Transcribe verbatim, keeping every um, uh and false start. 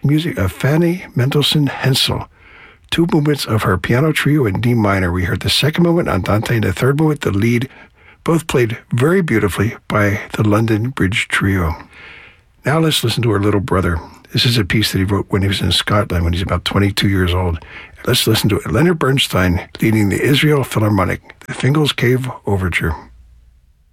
music of Fanny Mendelssohn Hensel. Two movements of her piano trio in D minor. We heard the second movement, Andante, and the third movement, the lead, both played very beautifully by the London Bridge Trio. Now let's listen to her little brother. This is a piece that he wrote when he was in Scotland, when he's about twenty-two years old. Let's listen to it. Leonard Bernstein leading the Israel Philharmonic, the Fingal's Cave Overture.